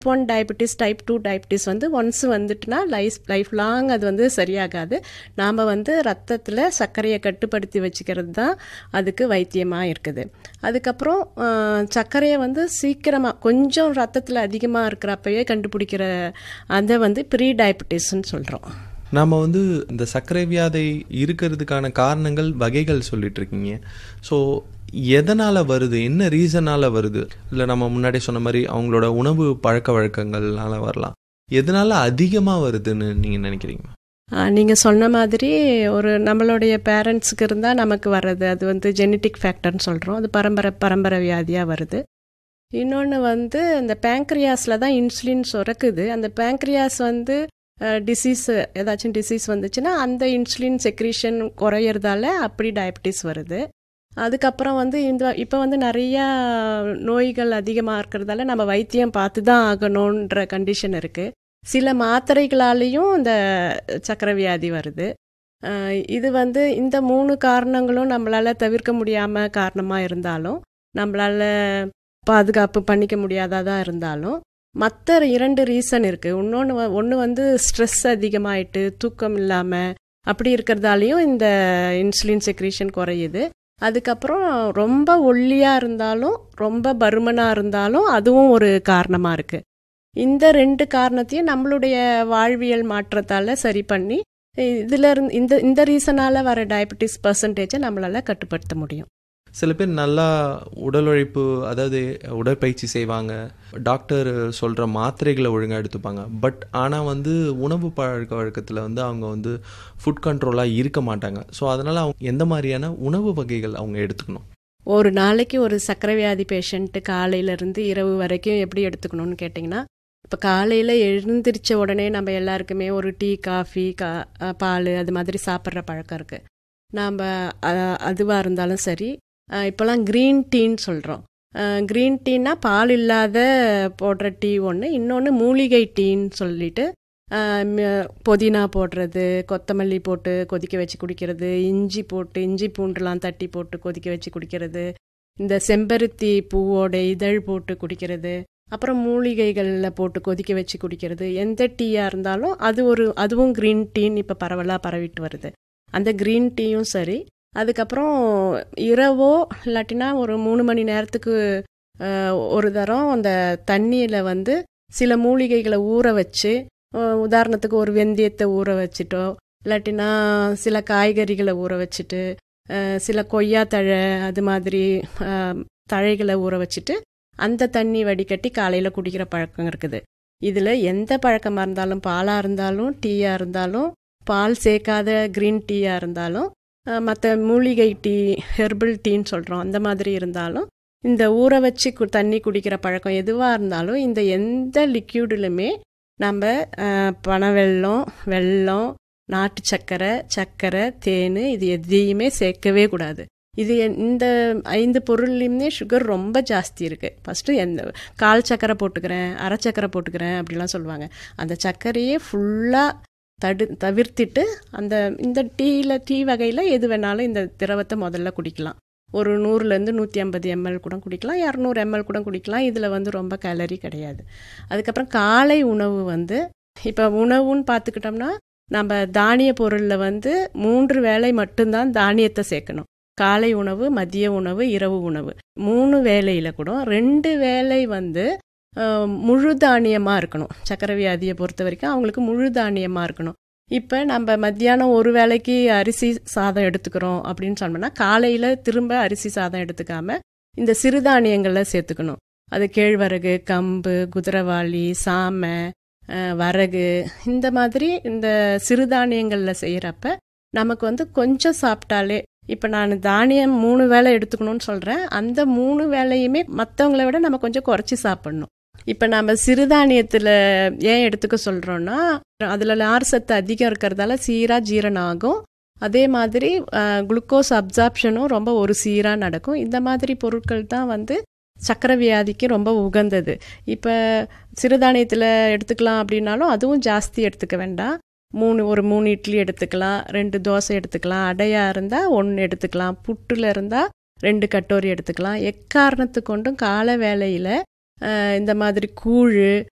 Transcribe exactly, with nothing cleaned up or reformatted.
One diabetes type two diabetes வந்து once வந்துட்டுனா life life long அது வந்து சரியாகாது. நாம் வந்து ரத்தத்தில் சர்க்கரையை கட்டுப்படுத்தி வச்சுக்கிறது தான் அதுக்கு வைத்தியமாக இருக்குது. அதுக்கப்புறம் சர்க்கரையை வந்து சீக்கிரமாக கொஞ்சம் ரத்தத்தில் அதிகமாக இருக்கிறப்பவே கண்டுபிடிக்கிற அதை வந்து ப்ரீ டயபெட்டிஸ்ன்னு சொல்கிறோம். நாம் வந்து இந்த சர்க்கரை வியாதி இருக்கிறதுக்கான காரணங்கள் வகைகள் சொல்லிட்டு இருக்கீங்க. ஸோ எதனால் வருது, என்ன ரீசனால் வருது? இல்லை நம்ம முன்னாடி சொன்ன மாதிரி அவங்களோட உணவு பழக்க வழக்கங்கள்னால வரலாம். எதனால் அதிகமாக வருதுன்னு நீங்கள் நினைக்கிறீங்க? நீங்கள் சொன்ன மாதிரி ஒரு நம்மளுடைய பேரண்ட்ஸுக்கு இருந்தால் நமக்கு வர்றது அது வந்து ஜெனட்டிக் ஃபேக்டர்னு சொல்கிறோம். அது பரம்பரை பரம்பரை வியாதியாக வருது. இன்னொன்று வந்து இந்த பேங்க்ரியாஸில் தான் இன்சுலின் சுரக்குது. அந்த பேங்க்ரியாஸ் வந்து டிசீஸ் ஏதாச்சும் டிசீஸ் வந்துச்சுன்னா அந்த இன்சுலின் செக்ரீஷன் குறையிறதால அப்படி டயபெட்டிஸ் வருது. அதுக்கப்புறம் வந்து இந்த இப்போ வந்து நிறையா நோய்கள் அதிகமாக இருக்கிறதால நம்ம வைத்தியம் பார்த்து தான் ஆகணுன்ற கண்டிஷன் இருக்குது. சில மாத்திரைகளாலேயும் இந்த சர்க்கரை வியாதி வருது. இது வந்து இந்த மூணு காரணங்களும் நம்மளால் தவிர்க்க முடியாமல் காரணமாக இருந்தாலும், நம்மளால் பாதுகாப்பு பண்ணிக்க முடியாததாக இருந்தாலும், மற்ற இரண்டு ரீசன் இருக்குது. இன்னொன்று ஒன்று வந்து ஸ்ட்ரெஸ் அதிகமாயிட்டு தூக்கம் இல்லாமல் அப்படி இருக்கிறதாலையும் இந்த இன்சுலின் செக்ரீஷன் குறையுது. அதுக்கப்புறம் ரொம்ப ஒல்லியாக இருந்தாலும் ரொம்ப பருமனாக இருந்தாலும் அதுவும் ஒரு காரணமாக இருக்குது. இந்த ரெண்டு காரணத்தையும் நம்மளுடைய வாழ்வியல் மாற்றத்தால் சரி பண்ணி இதில் இருந்து இந்த இந்த ரீசனால் வர டயபெட்டிஸ் பர்சன்டேஜை நம்மளால் கட்டுப்படுத்த முடியும். சில பேர் நல்லா உடல் உழைப்பு, அதாவது உடற்பயிற்சி செய்வாங்க, டாக்டர் சொல்கிற மாத்திரைகளை ஒழுங்காக எடுத்துப்பாங்க. பட் ஆனால் வந்து உணவு பழக்க வழக்கத்தில் வந்து அவங்க வந்து ஃபுட் கண்ட்ரோலாக இருக்க மாட்டாங்க. ஸோ அதனால் அவங்க எந்த மாதிரியான உணவு வகைகள் அவங்க எடுத்துக்கணும்? ஒரு நாளைக்கு ஒரு சர்க்கரை வியாதி பேஷண்ட்டு காலையிலேருந்து இரவு வரைக்கும் எப்படி எடுத்துக்கணும்னு கேட்டிங்கன்னா, இப்போ காலையில் எழுந்திரிச்ச உடனே நம்ம எல்லாருக்குமே ஒரு டீ காஃபி கா பால் அது மாதிரி சாப்பிட்ற பழக்கம் இருக்குது. நாம் அதுவாக இருந்தாலும் சரி, இப்போலாம் க்ரீன் டீன்னு சொல்கிறோம். க்ரீன் டீன்னா பால் இல்லாத போடுற டீ ஒன்று, இன்னொன்று மூலிகை டீன்னு சொல்லிட்டு புதினா போடுறது, கொத்தமல்லி போட்டு கொதிக்க வச்சு குடிக்கிறது, இஞ்சி போட்டு இஞ்சி பூண்டுலாம் தட்டி போட்டு கொதிக்க வச்சு குடிக்கிறது, இந்த செம்பருத்தி பூவோட இதழ் போட்டு குடிக்கிறது, அப்புறம் மூலிகைகளில் போட்டு கொதிக்க வச்சு குடிக்கிறது. எந்த டீயாக இருந்தாலும் அது ஒரு அதுவும் க்ரீன் டீன்னு இப்போ பரவலாக பரவிட்டு வருது. அந்த க்ரீன் டீயும் சரி. அதுக்கப்புறம் இரவோ இல்லாட்டினா ஒரு மூணு மணி நேரத்துக்கு ஒரு தரம் அந்த தண்ணியில் வந்து சில மூலிகைகளை ஊற வச்சு, உதாரணத்துக்கு ஒரு வெந்தயத்தை ஊற வச்சுட்டோ இல்லாட்டினா சில காய்கறிகளை ஊற வச்சுட்டு, சில கொய்யா தழை அது மாதிரி தழைகளை ஊற வச்சுட்டு அந்த தண்ணி வடிகட்டி காலையில் குடிக்கிற பழக்கம் இருக்குது. இதில் எந்த பழக்கமாக இருந்தாலும், பாலாக இருந்தாலும் டீயாக இருந்தாலும், பால் சேர்க்காத க்ரீன் டீயாக இருந்தாலும், மற்ற மூலிகை டீ ஹெர்பல் டீன்னு சொல்கிறோம் அந்த மாதிரி இருந்தாலும், இந்த ஊற வச்சு கு தண்ணி குடிக்கிற பழக்கம் எதுவாக இருந்தாலும், இந்த எந்த லிக்யூடுலுமே நம்ம பனவெல்லம், வெல்லம், நாட்டு சர்க்கரை, சர்க்கரை, தேன் இது எதையுமே சேர்க்கவே கூடாது. இது இந்த ஐந்து பொருள்லையுமே சுகர் ரொம்ப ஜாஸ்தி இருக்குது. ஃபஸ்ட்டு எந்த கால் சர்க்கரை போட்டுக்கிறேன், அரை சர்க்கரை போட்டுக்கிறேன் அப்படிலாம் சொல்லுவாங்க. அந்த சர்க்கரையே ஃபுல்லாக தடு தவிர்த்திட்டு அந்த இந்த டீயில் டீ வகையில் எது வேணாலும் இந்த திரவத்தை முதல்ல குடிக்கலாம். ஒரு நூறுலேருந்து நூற்றி ஐம்பது எம்எல் கூட குடிக்கலாம், இரநூறு எம்எல் கூட குடிக்கலாம். இதில் வந்து ரொம்ப கேலரி கிடையாது. அதுக்கப்புறம் காலை உணவு வந்து இப்போ உணவுன்னு பார்த்துக்கிட்டோம்னா, நம்ம தானிய பொருளில் வந்து மூன்று வேளை மட்டும்தான் தானியத்தை சேர்க்கணும். காலை உணவு, மதிய உணவு, இரவு உணவு, மூணு வேளையில் கூட ரெண்டு வேளை வந்து முழு தானியமாக இருக்கணும். சர்க்கரை வியாதியை பொறுத்த வரைக்கும் அவங்களுக்கு முழு தானியமாக இருக்கணும். இப்போ நம்ம மத்தியானம் ஒரு வேளைக்கு அரிசி சாதம் எடுத்துக்கிறோம் அப்படின்னு சொன்னோம்னா, காலையில் திரும்ப அரிசி சாதம் எடுத்துக்காம இந்த சிறுதானியங்களை சேர்த்துக்கணும். அது கேழ்வரகு, கம்பு, குதிரைவாளி, சாமை, வரகு, இந்த மாதிரி இந்த சிறுதானியங்களில் செய்கிறப்ப நமக்கு வந்து கொஞ்சம் சாப்பிட்டாலே, இப்போ நான் தானியம் மூணு வேளை எடுத்துக்கணும்னு சொல்கிறேன், அந்த மூணு வேளையுமே மற்றவங்கள விட நம்ம கொஞ்சம் குறைச்சி சாப்பிட்ணும். இப்போ நம்ம சிறுதானியத்தில் ஏன் எடுத்துக்க சொல்கிறோன்னா, அதில் நார் சத்து அதிகம் இருக்கிறதால சீராக ஜீரணம் ஆகும். அதே மாதிரி குளுக்கோஸ் அப்சார்ப்ஷனும் ரொம்ப ஒரு சீராக நடக்கும். இந்த மாதிரி பொருட்கள் தான் வந்து சர்க்கரை வியாதிக்கு ரொம்ப உகந்தது. இப்போ சிறுதானியத்தில் எடுத்துக்கலாம் அப்படின்னாலும் அதுவும் ஜாஸ்தி எடுத்துக்க வேண்டாம். மூணு ஒரு மூணு இட்லி எடுத்துக்கலாம், ரெண்டு தோசை எடுத்துக்கலாம், அடையாக இருந்தால் ஒன்று எடுத்துக்கலாம், புட்டில் இருந்தால் ரெண்டு கட்டோரி எடுத்துக்கலாம். எக்காரணத்து கொண்டும் காலை வேளையில் இந்த மாதிரி கூழ்,